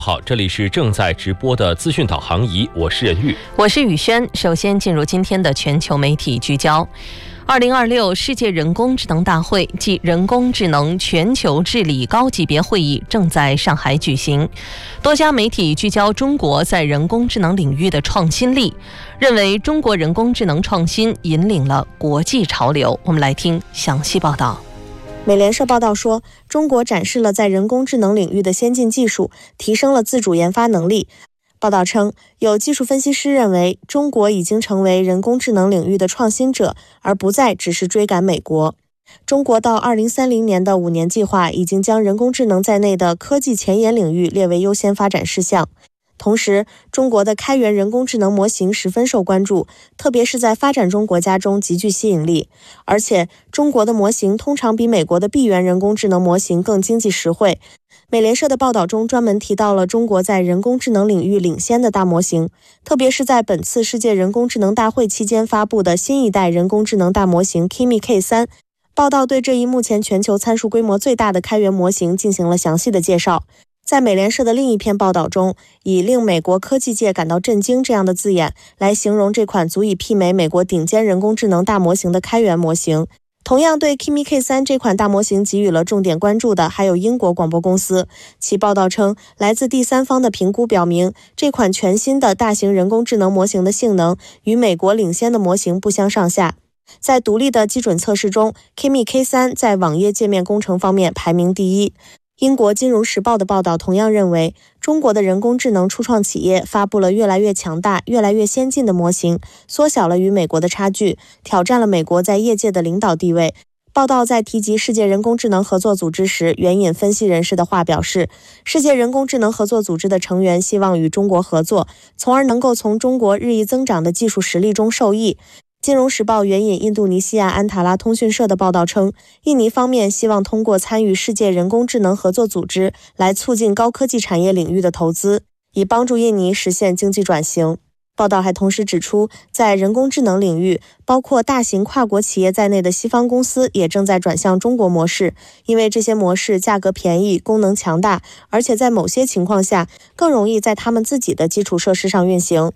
好，这里是正在直播的资讯导航仪，我是任玉， 我是宇轩。首先进入今天的全球媒体聚焦。2026世界人工智能大会暨人工智能全球治理高级别会议正在上海举行。多家媒体聚焦中国在人工智能领域的创新力，认为中国人工智能创新引领了国际潮流。我们来听详细报道。 美联社报道说，中国展示了在人工智能领域的先进技术，提升了自主研发能力。报道称，有技术分析师认为，中国已经成为人工智能领域的创新者，而不再只是追赶美国。中国到2030年的5年计划已经将人工智能在内的科技前沿领域列为优先发展事项。同时，中国的开源人工智能模型十分受关注，特别是在发展中国家中极具吸引力。而且，中国的模型通常比美国的闭源人工智能模型更经济实惠。美联社的报道中专门提到了中国在人工智能领域领先的大模型，特别是在本次世界人工智能大会期间发布的新一代人工智能大模型 Kimi K3。报道对这一目前全球参数规模最大的开源模型进行了详细的介绍。在美联社的另一篇报道中，以令美国科技界感到震惊这样的字眼来形容这款足以媲美美国顶尖人工智能大模型的开源模型。同样对 Kimi K3 这款大模型给予了重点关注的还有英国广播公司。其报道称，来自第三方的评估表明，这款全新的大型人工智能模型的性能与美国领先的模型不相上下。在独立的基准测试中， Kimi K3 在网页界面工程方面排名第一。英国金融时报的报道同样认为，中国的人工智能初创企业发布了越来越强大、越来越先进的模型，缩小了与美国的差距，挑战了美国在业界的领导地位。报道在提及世界人工智能合作组织时，援引分析人士的话表示，世界人工智能合作组织的成员希望与中国合作，从而能够从中国日益增长的技术实力中受益。金融时报援引印度尼西亚安塔拉通讯社的报道称，印尼方面希望通过参与世界人工智能合作组织来促进高科技产业领域的投资，以帮助印尼实现经济转型。报道还同时指出，在人工智能领域，包括大型跨国企业在内的西方公司也正在转向中国模式，因为这些模式价格便宜、功能强大，而且在某些情况下更容易在他们自己的基础设施上运行。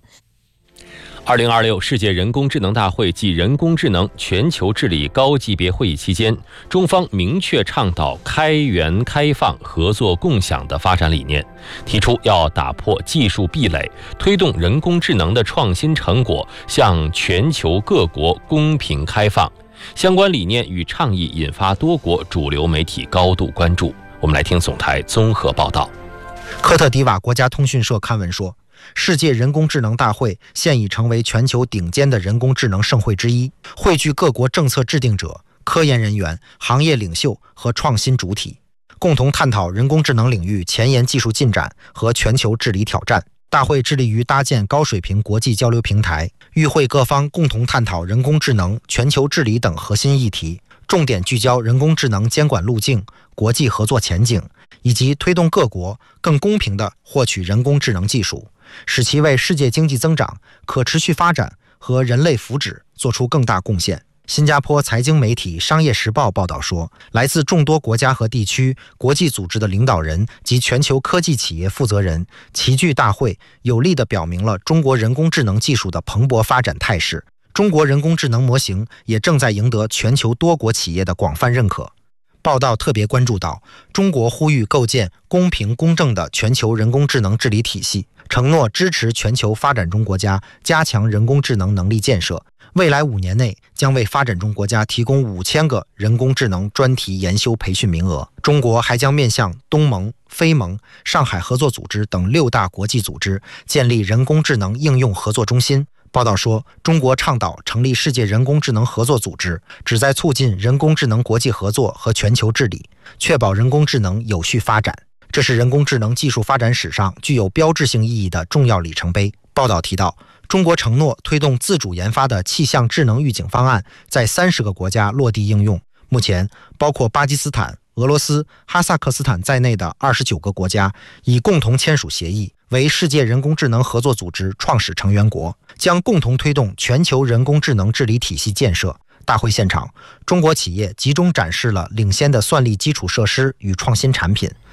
2026世界人工智能大会暨人工智能全球治理高级别会议期间，中方明确倡导开源、开放、合作、共享的发展理念，提出要打破技术壁垒，推动人工智能的创新成果向全球各国公平开放。相关理念与倡议引发多国主流媒体高度关注。我们来听总台综合报道。 科特迪瓦国家通讯社刊文说，世界人工智能大会现已成为全球顶尖的人工智能盛会之一，汇聚各国政策制定者、科研人员、行业领袖和创新主体，共同探讨人工智能领域前沿技术进展和全球治理挑战。大会致力于搭建高水平国际交流平台，与会各方共同探讨人工智能、全球治理等核心议题，重点聚焦人工智能监管路径、国际合作前景，以及推动各国更公平地获取人工智能技术，使其为世界经济增长、可持续发展和人类福祉做出更大贡献。新加坡财经媒体《商业时报》报道说，来自众多国家和地区、国际组织的领导人及全球科技企业负责人齐聚大会，有力地表明了中国人工智能技术的蓬勃发展态势。中国人工智能模型也正在赢得全球多国企业的广泛认可。报道特别关注到，中国呼吁构建公平公正的全球人工智能治理体系，承诺支持全球发展中国家加强人工智能能力建设，未来5年内将为发展中国家提供5000个人工智能专题研修培训名额。中国还将面向东盟、非盟、上海合作组织等6大国际组织建立人工智能应用合作中心。报道说，中国倡导成立世界人工智能合作组织，旨在促进人工智能国际合作和全球治理，确保人工智能有序发展。这是人工智能技术发展史上具有标志性意义的重要里程碑。报道提到，中国承诺推动自主研发的气象智能预警方案在30个国家落地应用。目前，包括巴基斯坦、俄罗斯、哈萨克斯坦在内的29个国家已共同签署协议，为世界人工智能合作组织创始成员国，将共同推动全球人工智能治理体系建设。大会现场，中国企业集中展示了领先的算力基础设施与创新产品，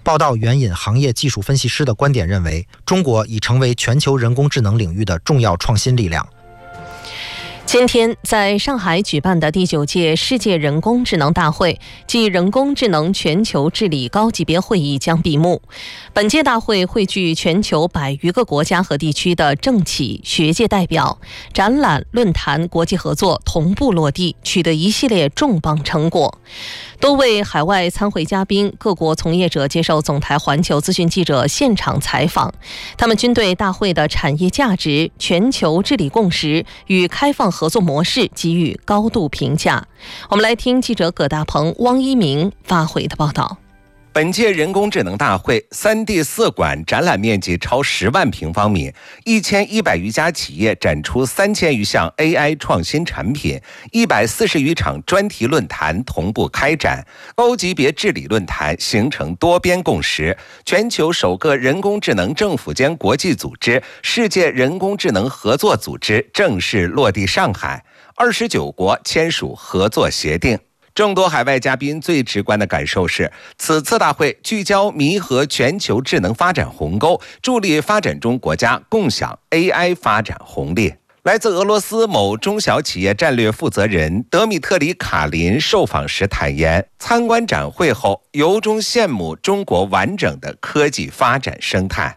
报道援引行业技术分析师的观点认为，中国已成为全球人工智能领域的重要创新力量。 今天在上海举办的第9届世界人工智能大会暨人工智能全球治理高级别会议将闭幕。本届大会汇聚全球100余个国家和地区的政企、学界代表，展览、论坛、国际合作同步落地，取得一系列重磅成果。多位海外参会嘉宾、各国从业者接受总台环球资讯记者现场采访，他们均对大会的产业价值、全球治理共识与开放合作模式给予高度评价。我们来听记者葛大鹏、汪一鸣发回的报道。 本届人工智能大会3D 4馆展览面积超10万平方米，1100余家企业展出3000余项 AI 创新产品，140余场专题论坛同步开展，高级别治理论坛形成多边共识。全球首个人工智能政府间国际组织——世界人工智能合作组织正式落地上海，29国签署合作协定。众多海外嘉宾最直观的感受是，此次大会聚焦弥合全球智能发展鸿沟，助力发展中国家共享 AI 发展红利。来自俄罗斯某中小企业战略负责人德米特里·卡林受访时坦言，参观展会后由衷羡慕中国完整的科技发展生态。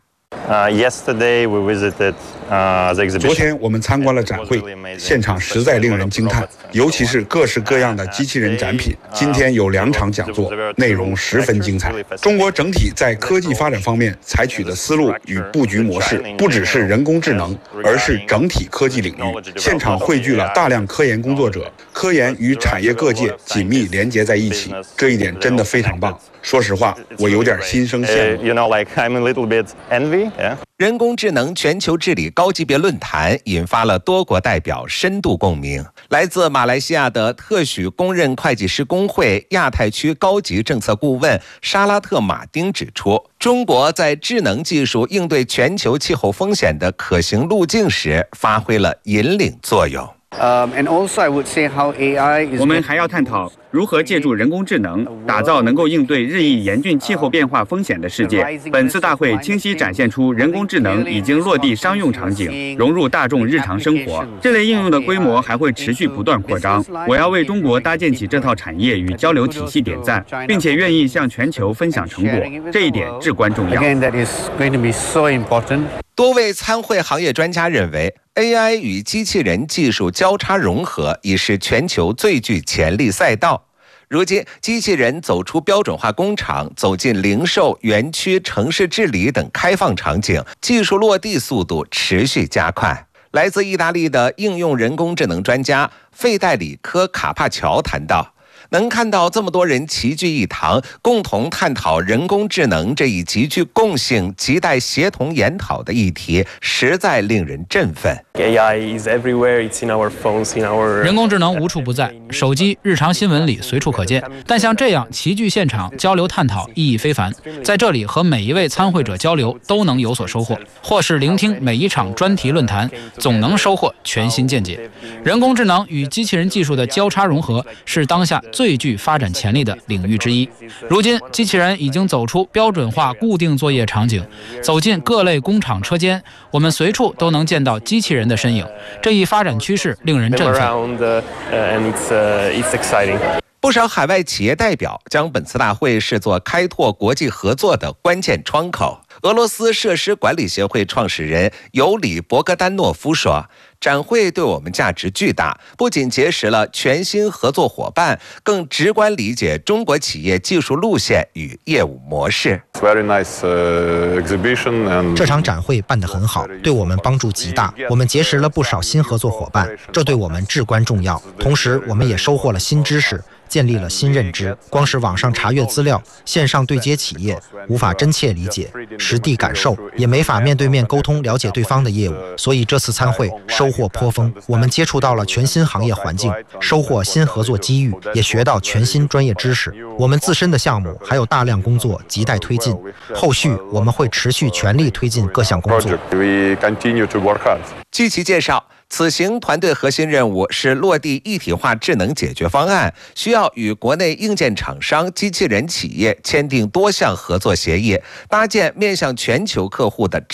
昨天我们参观了展会，现场实在令人惊叹，尤其是各式各样的机器人展品。今天有2场讲座，内容十分精彩。中国整体在科技发展方面采取的思路与布局模式，不只是人工智能，而是整体科技领域。现场汇聚了大量科研工作者，科研与产业各界紧密连结在一起，这一点真的非常棒。说实话，我有点心生羡慕。 人工智能全球治理高级别论坛引发了多国代表深度共鸣。来自马来西亚的特许公认会计师工会亚太区高级政策顾问沙拉特·马丁指出，中国在智能技术应对全球气候风险的可行路径时发挥了引领作用。 我们还要探讨如何借助人工智能打造能够应对日益严峻气候变化风险的世界。本次大会清晰展现出人工智能已经落地商用场景，融入大众日常生活，这类应用的规模还会持续不断扩张。我要为中国搭建起这套产业与交流体系点赞，并且愿意向全球分享成果，这一点至关重要。 多位参会行业专家认为， AI 与机器人技术交叉融合已是全球最具潜力赛道。如今，机器人走出标准化工厂，走进零售、园区、城市治理等开放场景，技术落地速度持续加快。来自意大利的应用人工智能专家费代里科·卡帕乔谈到，能看到这么多人齐聚一堂，共同探讨人工智能这一极具共性、亟待协同研讨的议题，实在令人振奋。 人工智能无处不在，手机、日常新闻里随处可见。但像这样齐聚现场交流探讨意义非凡，在这里和每一位参会者交流都能有所收获，或是聆听每一场专题论坛，总能收获全新见解。人工智能与机器人技术的交叉融合是当下最具发展潜力的领域之一。如今，机器人已经走出标准化固定作业场景，走进各类工厂车间，我们随处都能见到机器人的身影。这一发展趋势令人振奋。 不少海外企业代表将本次大会视作开拓国际合作的关键窗口。俄罗斯设施管理协会创始人尤里·博格丹诺夫说，展会对我们价值巨大，不仅结识了全新合作伙伴，更直观理解中国企业技术路线与业务模式。 这场展会办得很好，对我们帮助极大，我们结识了不少新合作伙伴，这对我们至关重要。同时，我们也收获了新知识，建立了新认知。光是网上查阅资料，线上对接企业，无法真切理解、实地感受，也没法面对面沟通了解对方的业务。所以这次参会收获颇丰，我们接触到了全新行业环境，收获新合作机遇，也学到全新专业知识。我们自身的项目还有大量工作亟待推进，后续我们会持续全力推进各项工作。 据其介绍， 此行团队核心任务是落地一体化智能解决方案，需要与国内硬件厂商、机器人企业签订多项合作协议，搭建面向全球客户的智